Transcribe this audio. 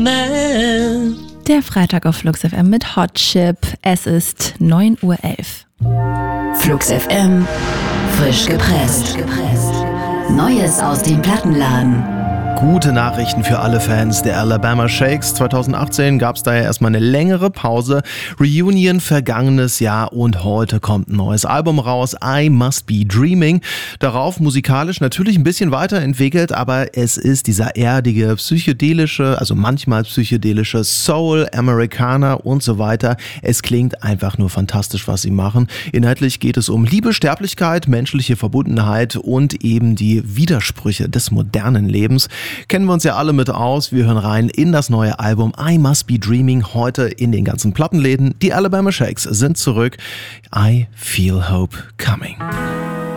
man. Der Freitag auf Flux FM mit Hot Chip. Es ist 9:11 Uhr. Flux FM, frisch gepresst. Neues aus dem Plattenladen. Gute Nachrichten für alle Fans der Alabama Shakes. 2018 gab es daher erstmal eine längere Pause. Reunion vergangenes Jahr und heute kommt ein neues Album raus, I Must Be Dreaming. Darauf musikalisch natürlich ein bisschen weiterentwickelt, aber es ist dieser erdige, psychedelische, also manchmal psychedelische Soul, Americana und so weiter. Es klingt einfach nur fantastisch, was sie machen. Inhaltlich geht es um Liebe, Sterblichkeit, menschliche Verbundenheit und eben die Widersprüche des modernen Lebens. Kennen wir uns ja alle mit aus. Wir hören rein in das neue Album I Must Be Dreaming, heute in den ganzen Plattenläden. Die Alabama Shakes sind zurück. I Feel Hope Coming.